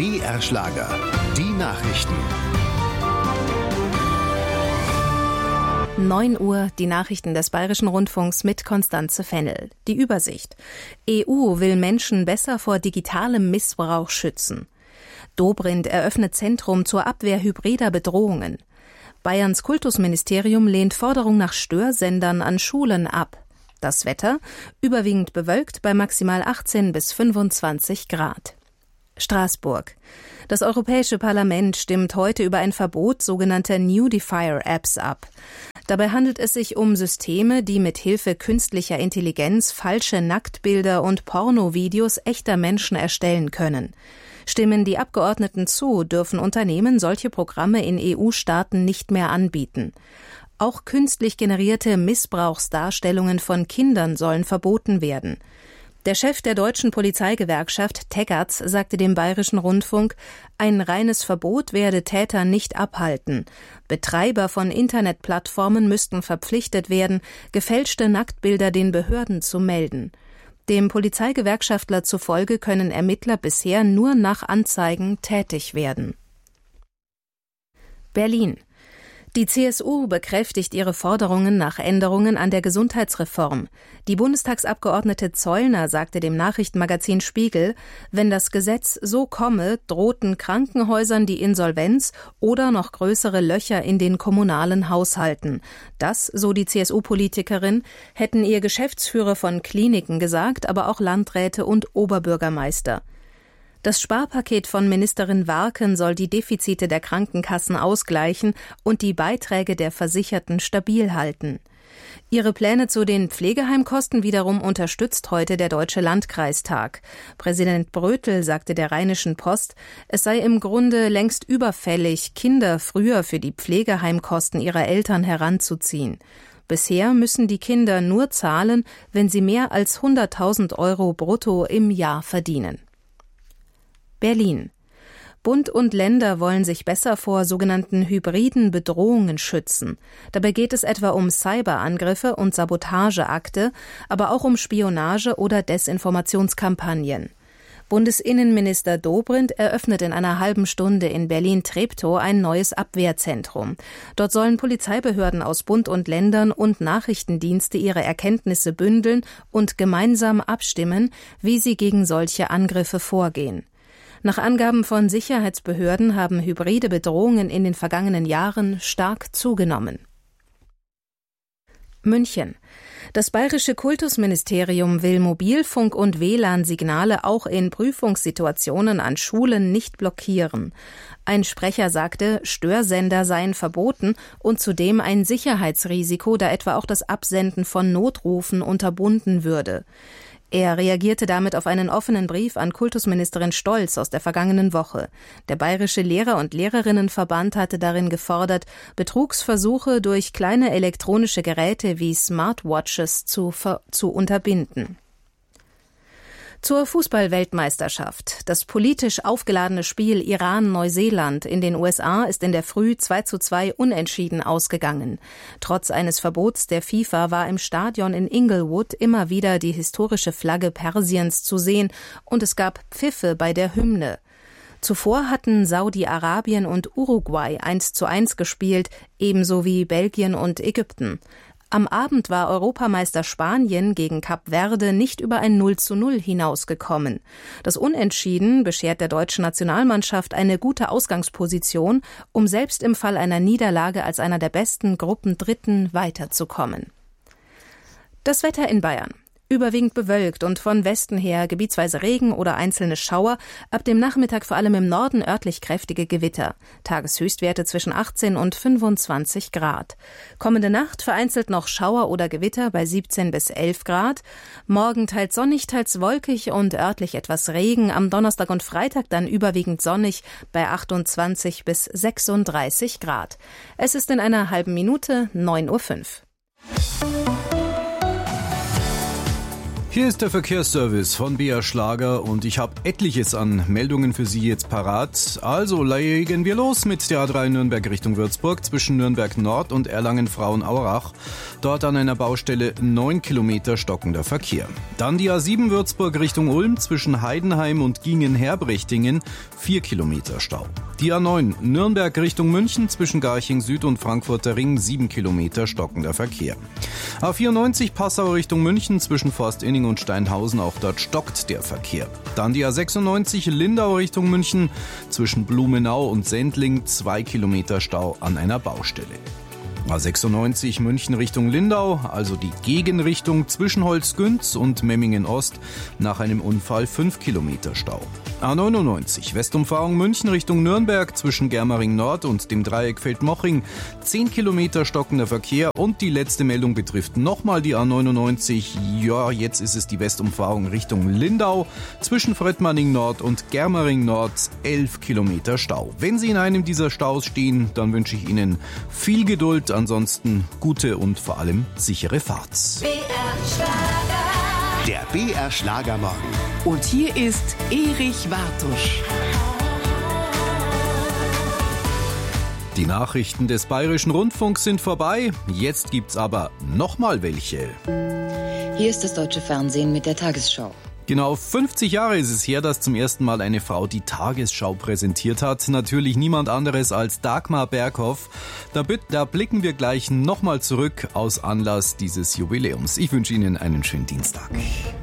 BR-Schlager, die Nachrichten. 9 Uhr, die Nachrichten des Bayerischen Rundfunks mit Constanze Fennel. Die Übersicht. EU will Menschen besser vor digitalem Missbrauch schützen. Dobrindt eröffnet Zentrum zur Abwehr hybrider Bedrohungen. Bayerns Kultusministerium lehnt Forderung nach Störsendern an Schulen ab. Das Wetter, überwiegend bewölkt bei maximal 18 bis 25 Grad. Straßburg. Das Europäische Parlament stimmt heute über ein Verbot sogenannter Nudifier-Apps ab. Dabei handelt es sich um Systeme, die mit Hilfe künstlicher Intelligenz falsche Nacktbilder und Pornovideos echter Menschen erstellen können. Stimmen die Abgeordneten zu, dürfen Unternehmen solche Programme in EU-Staaten nicht mehr anbieten. Auch künstlich generierte Missbrauchsdarstellungen von Kindern sollen verboten werden. Der Chef der deutschen Polizeigewerkschaft Teggerts sagte dem Bayerischen Rundfunk, ein reines Verbot werde Täter nicht abhalten. Betreiber von Internetplattformen müssten verpflichtet werden, gefälschte Nacktbilder den Behörden zu melden. Dem Polizeigewerkschaftler zufolge können Ermittler bisher nur nach Anzeigen tätig werden. Berlin. Die CSU bekräftigt ihre Forderungen nach Änderungen an der Gesundheitsreform. Die Bundestagsabgeordnete Zollner sagte dem Nachrichtenmagazin Spiegel, wenn das Gesetz so komme, drohten Krankenhäusern die Insolvenz oder noch größere Löcher in den kommunalen Haushalten. Das, so die CSU-Politikerin, hätten ihr Geschäftsführer von Kliniken gesagt, aber auch Landräte und Oberbürgermeister. Das Sparpaket von Ministerin Warken soll die Defizite der Krankenkassen ausgleichen und die Beiträge der Versicherten stabil halten. Ihre Pläne zu den Pflegeheimkosten wiederum unterstützt heute der Deutsche Landkreistag. Präsident Brötel sagte der Rheinischen Post, es sei im Grunde längst überfällig, Kinder früher für die Pflegeheimkosten ihrer Eltern heranzuziehen. Bisher müssen die Kinder nur zahlen, wenn sie mehr als 100.000 Euro brutto im Jahr verdienen. Berlin. Bund und Länder wollen sich besser vor sogenannten hybriden Bedrohungen schützen. Dabei geht es etwa um Cyberangriffe und Sabotageakte, aber auch um Spionage oder Desinformationskampagnen. Bundesinnenminister Dobrindt eröffnet in einer halben Stunde in Berlin-Treptow ein neues Abwehrzentrum. Dort sollen Polizeibehörden aus Bund und Ländern und Nachrichtendienste ihre Erkenntnisse bündeln und gemeinsam abstimmen, wie sie gegen solche Angriffe vorgehen. Nach Angaben von Sicherheitsbehörden haben hybride Bedrohungen in den vergangenen Jahren stark zugenommen. München. Das Bayerische Kultusministerium will Mobilfunk- und WLAN-Signale auch in Prüfungssituationen an Schulen nicht blockieren. Ein Sprecher sagte, Störsender seien verboten und zudem ein Sicherheitsrisiko, da etwa auch das Absenden von Notrufen unterbunden würde. Er reagierte damit auf einen offenen Brief an Kultusministerin Stolz aus der vergangenen Woche. Der Bayerische Lehrer- und Lehrerinnenverband hatte darin gefordert, Betrugsversuche durch kleine elektronische Geräte wie Smartwatches zu unterbinden. Zur Fußball-Weltmeisterschaft. Das politisch aufgeladene Spiel Iran-Neuseeland in den USA ist in der Früh 2:2 unentschieden ausgegangen. Trotz eines Verbots der FIFA war im Stadion in Inglewood immer wieder die historische Flagge Persiens zu sehen und es gab Pfiffe bei der Hymne. Zuvor hatten Saudi-Arabien und Uruguay 1:1 gespielt, ebenso wie Belgien und Ägypten. Am Abend war Europameister Spanien gegen Kap Verde nicht über ein 0:0 hinausgekommen. Das Unentschieden beschert der deutschen Nationalmannschaft eine gute Ausgangsposition, um selbst im Fall einer Niederlage als einer der besten Gruppendritten weiterzukommen. Das Wetter in Bayern. Überwiegend bewölkt und von Westen her gebietsweise Regen oder einzelne Schauer, ab dem Nachmittag vor allem im Norden örtlich kräftige Gewitter. Tageshöchstwerte zwischen 18 und 25 Grad. Kommende Nacht vereinzelt noch Schauer oder Gewitter bei 17 bis 11 Grad. Morgen teils sonnig, teils wolkig und örtlich etwas Regen. Am Donnerstag und Freitag dann überwiegend sonnig bei 28 bis 36 Grad. Es ist in einer halben Minute 9:05 Uhr. Hier ist der Verkehrsservice von BR Schlager und ich habe etliches an Meldungen für Sie jetzt parat. Also legen wir los mit der A3 Nürnberg Richtung Würzburg zwischen Nürnberg Nord und Erlangen-Frauenaurach. Dort an einer Baustelle 9 Kilometer stockender Verkehr. Dann die A7 Würzburg Richtung Ulm zwischen Heidenheim und Gingen-Herbrechtingen 4 Kilometer Stau. Die A9 Nürnberg Richtung München zwischen Garching Süd und Frankfurter Ring 7 Kilometer stockender Verkehr. A94 Passau Richtung München zwischen Forstinning und Steinhausen, auch dort stockt der Verkehr. Dann die A96 Lindau Richtung München zwischen Blumenau und Sendling 2 Kilometer Stau an einer Baustelle. A96 München Richtung Lindau, also die Gegenrichtung zwischen Holzgünz und Memmingen Ost, nach einem Unfall 5 Kilometer Stau. A99 Westumfahrung München Richtung Nürnberg zwischen Germering Nord und dem Dreieck Feldmoching 10 Kilometer stockender Verkehr. Und die letzte Meldung betrifft nochmal die A99. Ja, jetzt ist es die Westumfahrung Richtung Lindau zwischen Fröttmanning Nord und Germering Nord 11 Kilometer Stau. Wenn Sie in einem dieser Staus stehen, dann wünsche ich Ihnen viel Geduld. Ansonsten gute und vor allem sichere Fahrt. Der BR Schlagermorgen. Und hier ist Erich Wartusch. Die Nachrichten des Bayerischen Rundfunks sind vorbei. Jetzt gibt's aber nochmal welche. Hier ist das deutsche Fernsehen mit der Tagesschau. Genau 50 Jahre ist es her, dass zum ersten Mal eine Frau die Tagesschau präsentiert hat. Natürlich niemand anderes als Dagmar Berghoff. Da blicken wir gleich nochmal zurück aus Anlass dieses Jubiläums. Ich wünsche Ihnen einen schönen Dienstag.